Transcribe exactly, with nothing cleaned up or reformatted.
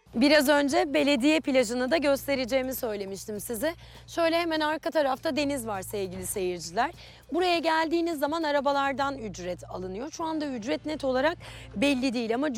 Biraz önce belediye plajını da göstereceğimi söylemiştim size. Şöyle hemen arka tarafta deniz var sevgili seyirciler. Buraya geldiğiniz zaman arabalardan ücret alınıyor. Şu anda ücret net olarak belli değil ama